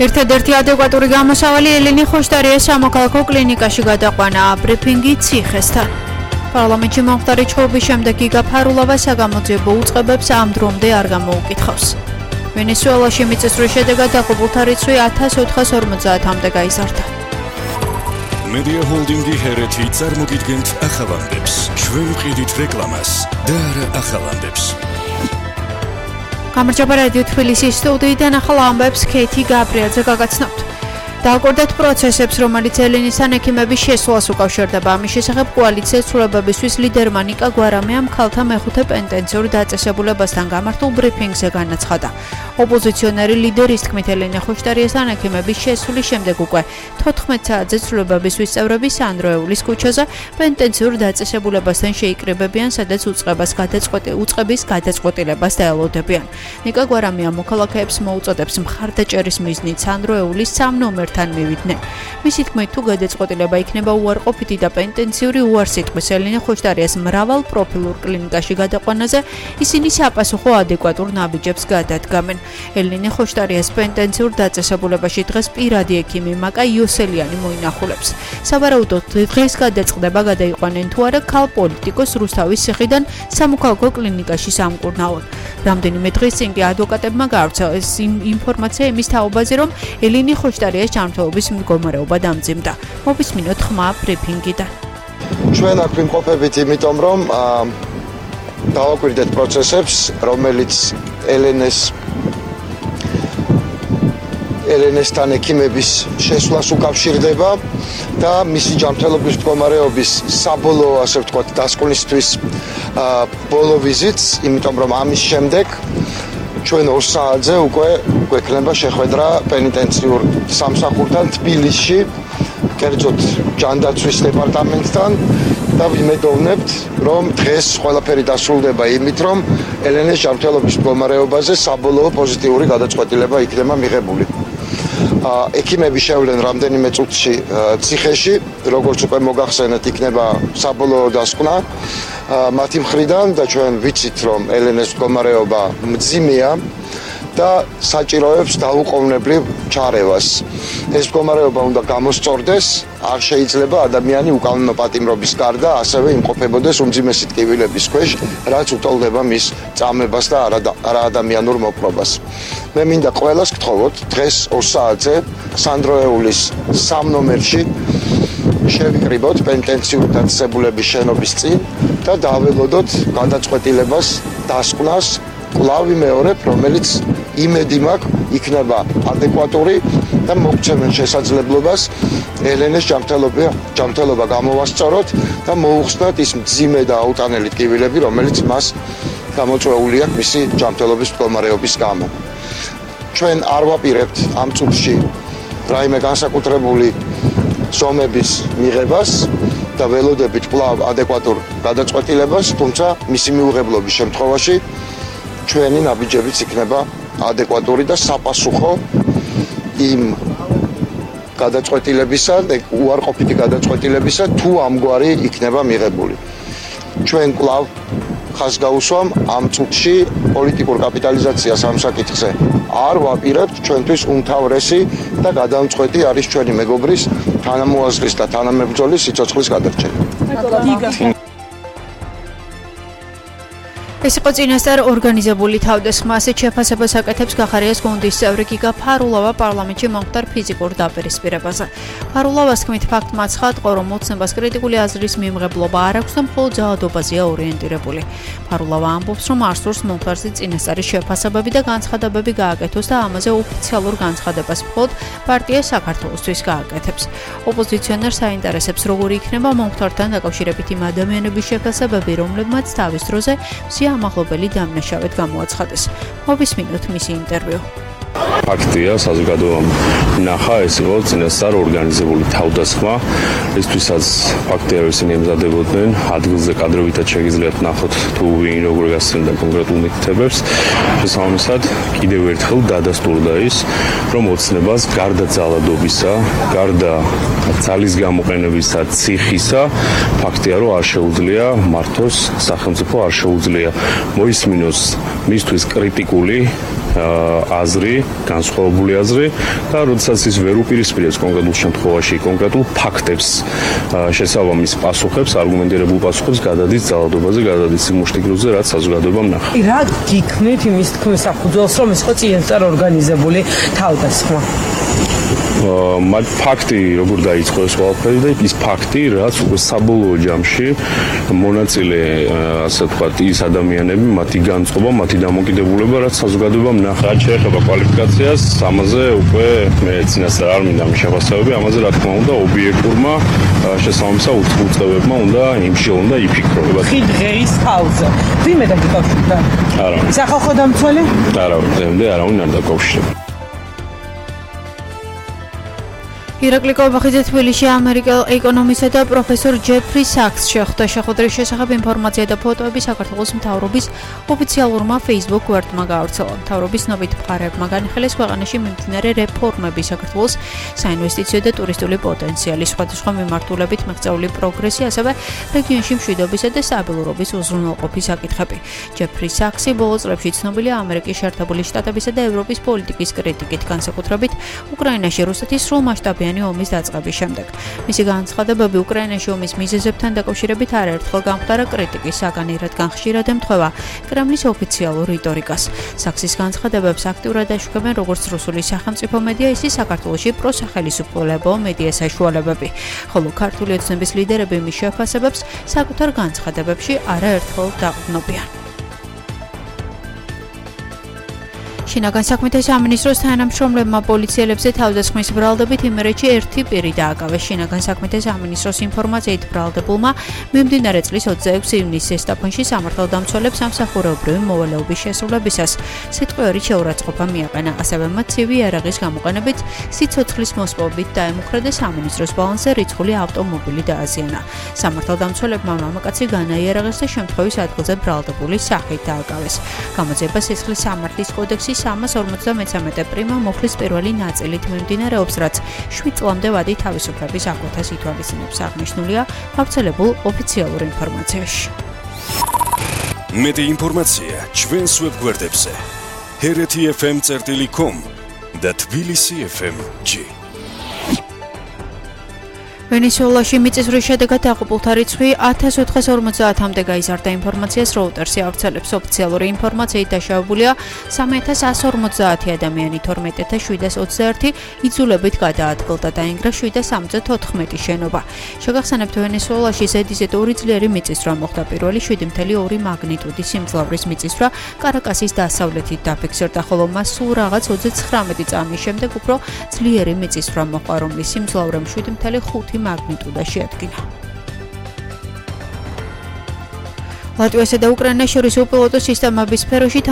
ერთადერთი ადეკვატური გამოსავალი ელინი ხოშტარიას სამოქალაქო კლინიკაში გადაყვანა ბრიფინგი ციხესთან. პარლამენტში მომხდარი ჩხუბის შემდეგ გიგა ფარულავა საგამოძიებო უწყებებს ამ დრომდე არ გამოუკითხავს. ვენესუელაში მიწისძვრის შედეგად დაღუპულთა რიცხვი 1450-მდე გაიზარდა. მედია ჰოლდინგი ჰერეთი წარმოგიდგენთ ახალამდებს. ჩვენ ვყიდით რეკლამას და არა ახალამდებს. გამარჯობა რადიო თბილისის სტუდიიდან ახალ ამბებს ქეთი გაბრიელძე გაგაცნობთ. დააკვირდეთ პროცესებს, რომელიც ელინისთან ექიმების შესვლას უკავშირდება. ამის შესახებ კოალიციის ცვლილებებისთვის ლიდერმა ნიკა გვარამიამ ქალთა მეხუთე პენტენციურ დაწესებულებასთან გამართულ ბრიფინგზე განაცხადა. ოპოზიციონერი ლიდერის თქმით ელინე ხოშტარიასთან ექიმების შესვლის შემდეგ უკვე 14 საათზე ცვლილებებისთვის წევრები სანდროეულის ქუჩაზე პენტენციურ დაწესებულებასთან შეიკრიბებიან, სადაც უწყების გადაწყვეტილებას დაელოდებიან. ნიკა გვარამია მოქალაქეებს მოუწოდებს მხარდაჭერის მიზნით სანდროეულის 3 ნომერთან მივიდნენ. მისი თქმით, თუ გადაწყვეტილება იქნება უარყოფითი და პენტენციური უარსიტყვის ელინე ხოშტარიას მრავალ პროფილურ კლინიკაში გადაყვანაზე, ისინი sapasukho ადეკვატურ ნაბიჯებს გადადგამენ. ელინე ხოშტარიას პენტენციურ დაწესებულებაში დღეს პირადი ექიმი მაკა იოსელიანი მოინახულებს. სავარაუდოდ დღეს გადაწყდება გადაიყვანენ თუ არა ქალ პოლიტიკოს რუსთავის ციხიდან სამოქალაქო კლინიკაში სამკურნალოდ. რამდენიმე დღის წინ კი ადვოკატებმა გაავრცელა ინფორმაცია იმის თაობაზე, რომ ელინე ხოშტარიას ჯანმრთელობის მდგომარეობა დამძიმდა. მოვისმინოთ ხმა ბრიფინგიდან. ჩვენ აქ ვიმყოფებით იმიტომ, რომ დავაკვირდეთ პროცესებს, რომელიც ელენესთან ექიმების შესვლას უკავშირდება და მისი ჯანმრთელობის მდგომარეობის საბოლოო, ასე ვთქვათ, დასკვნისთვის ბოლო ვიზიტს, იმიტომ რომ ამის შემდეგ ჩვენ 2 საათზე უკვე გვექნება შეხვედრა პენიტენციურ სამსახურთან თბილისში, კერძოდ ჯანდაცვის დეპარტამენტთან და ვიმედოვნებთ, რომ დღეს ყველაფერი დასრულდება იმით, რომ ელენეს ჯანმრთელობის მდგომარეობაზე საბოლოო პოზიტიური გადაწყვეტილება იქნება მიღებული. ექიმები შევლენ რამდენიმე წუთში ციხეში, როგორც უკვე მოგახსენეთ, იქნება საბოლოო დასკვნა მათი მხრიდან და ჩვენ ვიცით, რომ ელენეს მდგომარეობა მძიმეა და საჭიროებს დაუყოვნებლივ ჩარევას. ეს მდგომარეობა უნდა გამოსწორდეს, არ შეიძლება ადამიანი უკანონო პატიმრობის გარდა ასევე იმყოფებოდეს უმძიმესი ტკივილების ქვეშ, რაც უტოლდება მის წამებას და არაადამიანურ მოპყრობას. მე მინდა ყველას გთხოვოთ, დღეს 2 საათზე სანდროეულის 3 ნომერში შევიკრიბოთ პენტენციური დაწესებულების შენობის წინ და დაველოდოთ გადაწყვეტილებას დასკვნას. კვლავ ვიმეორებ, რომელიც იმედი მაქვს იქნება ადეკვატური და მოგცემენ შესაძლებლობას ელენეს ჯანმრთელობა გამოვასწოროთ და მოუხსნათ ის მძიმე და აუტანელი ტკივილები, რომელიც მას გამოწვეული აქვს მისი ჯანმრთელობის მდგომარეობის გამო. ჩვენ არ ვაპირებთ ამ წუთში რაიმე განსაკუთრებული ზომების მიღებას და ველოდებით კვლავ ადეკვატურ გადაწყვეტილებას, თუმცა მისი მიუღებლობის შემთხვევაში ჩვენი ნაბიჯებიც იქნება ადეკვატური და საპასუხო იმ გადაწყვეტილებისა, უარყოფითი გადაწყვეტილებისა, თუ ამგვარი იქნება მიღებული. ჩვენ კვლავ ხაზს გავუსვამ ამ წუთში პოლიტიკურ კაპიტალიზაციას ამ საკითხზე არ ვაპირებთ, ჩვენთვის უმთავრესი და გადამწყვეტი არის ჩვენი მეგობრის თანამოაზრის და თანამებრძოლის სიცოცხლის გადარჩენა. ეს იყო წინასწარ ორგანიზებული თავდასხმა, ასეთ შეფასებას აკეთებს გახარიას გუნდის წევრი გიგა ფარულავა პარლამენტში მომხდარ ფიზიკურ დაპირისპირებაზე. ფარულავას თქმით, ფაქტმა ცხადყო, რომ მოცნებას კრიტიკული აზრის მიმღებლობა არ აქვს და მხოლოდ ძალადობაზეა ორიენტირებული. ფარულავა ამბობს, რომ არ სურს მომხდარზე წინასწარი შეფასებები და განცხადებები გააკეთოს და ამაზე ოფიციალურ განცხადებას მხოლოდ პარტია საქართველოსთვის გააკეთებს. ოპოზიციონერს აინტერესებს, როგორი იქნება მომხდართან დაკავშირებით იმ ადამიანების შეფასებები, რომლებმაც თავის დროზე ამაღლობელი დამნაშავედ გამოაცხადეს. მოვისმინოთ მისი ინტერვიუ. ფაქტია, საზოგადოებამ ნახა, ეს იყო წინასწარ ორგანიზებული თავდასხმა, რისთვისაც ფაქტია, რომ ისინი ემზადებოდნენ ადგილზე კადროვითაც შეგიძლიათ ნახოთ თუ ვინ როგორ გასცემდა კონკრეტულ მითითებებს. შესაბამისად, კიდევ ერთხელ დადასტურდა ის, რომ ოცნებას გარდა ძალადობისა, გარდა ძალის გამოყენებისა, ციხისა, ფაქტია, რომ არ შეუძლია მართოს სახელმწიფო, არ შეუძლია მოისმინოს მისთვის კრიტიკული აზრი, განსხვავებული აზრი და როდესაც ის ვერ უპირისპირებს კონკრეტულ შემთხვევაში კონკრეტულ ფაქტებს, შესაბამის პასუხებს, არგუმენტირებულ პასუხებს გადადის ძალადობაზე, გადადის იმ მუშტიგროვზე, რაც საზოგადოებამ ნახა. რა გიქნით იმის თქმის საფუძველს, რომ ეს ხო წინასწარ ორგანიზებული თავდასხმა? მათ ფაქტი როგორ დაიწყო ეს ყველაფერი და ის ფაქტი, რაც უკვე საბოლოო ჯამში მონაწილე, ასე ვთქვათ, ის ადამიანები, მათი განწყობა, მათი დამოკიდებულება, რაც საზოგადოებამ ნახა. რაც შეეხება კვალიფიკაციას, ამაზე უკვე მე წინასწარ არ მინდა მიშევასწავები, ამაზე რა თქმა უნდა ობიექტურმა შესაბამისად უწყებებმა უნდა იმშეულონ და იფიქრონ. დღეის თავზე. ვინმე დაკავშირდა? არა. სახალხო დამცველი? არა, დღემდე არავინ არ დაკავშირდა. ირაკლი კობახიძე თბილისში ამერიკელ ეკონომისტსა და პროფესორ ჯეფრი საქსს შეხვდა. შეხვედრის შესახებ ინფორმაცია და ფოტოები საქართველოს მთავრობის ოფიციალურმა Facebook გვერდმა გაავრცელა. მთავრობის ცნობით მხარეებმა განიხილეს ქვეყანაში მიმდინარე რეფორმები, საქართველოს საინვესტიციო და ტურისტული პოტენციალი, სხვადასხვა მიმართულებით მიღწეული პროგრესი, ასევე რეგიონში მშვიდობისა და სტაბილურობის უზრუნველყოფის საკითხები. ჯეფრი საქსი ბოლო წლებში ცნობილია ამერიკის შეერთებული შტატებისა და ევროპის პოლიტიკის კრიტიკით, განსაკუთრებით უკრაინაში რუსეთის სრულმასშტაბიანი ომის დაწყების შემდეგ. მისი განცხადებები უკრაინაში ომის მიზეზებთან დაკავშირებით არაერთხელ გამხდარა კრიტიკის საგანი, რადგან ხშირად ემთხვევა კრემლის ოფიციალურ რიტორიკას. საქსის განცხადებებს აქტიურად აშუქებენ როგორც რუსული სახელმწიფო მედია, ისე საქართველოში პროსახელისუფლებო მედია საშუალებები, ხოლო ქართული ოცნების ლიდერები მის შეფასებებს საკუთარ განცხადებებში არაერთხელ დაყრდნობიან. შინაგან საქმეთა სამინისტროს თანამშრომლებმა პოლიციელებზე თავდასხმის ბრალდებით იმერეთში ერთი პირი დააკავეს. შინაგან საქმეთა სამინისტროს ინფორმაციით ბრალდებულმა მიმდინარე წლის 26 ივნისს ზესტაფონში სამართალდამცველებს სამსახურეობრივი მოვალეობის შესრულებისას სიტყვიერი შეურაცხყოფა მიაყენა. ასევე მათ ცივი იარაღის გამოყენებით სიცოცხლის მოსპობით დაემუქრა და სამინისტროს ბალანსზე რიცხული ავტომობილი დააზიანა. სამართალდამცველებმა მამაკაცი განაიარაღეს და შემთხვევის ადგილზე ბრალდებულის სახით დააკავეს. გამოძიება სისხლის სამართლის კოდექსის 353 პრიმა მუხლის პირველი ნაწილით მიმდინარეობს, რაც 7 წლამდე ვადი თავისუფლების აკვეთას ითვალისწინებს. აღნიშნულია გავრცელებულ ოფიციალურ ინფორმაციაში. მეტი ინფორმაცია ჩვენს ვებგვერდებზე hereti.fm.com და tbilisi.fm.g. ვენესუელაში მიწისძვრის შედეგად დაღუპულთა რიცხვი 1450-მდე გაიზარდა. ინფორმაციას Reuters ავრცელებს. ოფიციალური ინფორმაციით დაშავებულია 3150 ადამიანი, 12721 იძულებით გადაადგილდა, დაინგრა 774 შენობა. შეგახსენებთ, ვენესუელაში ზედიზედ 2 ძლიერი მიწისძვრა მოხდა. პირველი 7.2 მაგნიტუდის სიმძლავრის მიწისძვრა კარაკასის დასავლეთით დაფიქსირდა, ხოლო მას სულ რაღაც 29 წამის შემდეგ უფრო ძლიერი მიწისძვრა მოყვა, რომლის სიმძლავრემ 7.5 მაგნიტუდა შეადგინა. ლატვიასა და უკრაინას შორის უპილოტო სისტემების სფეროში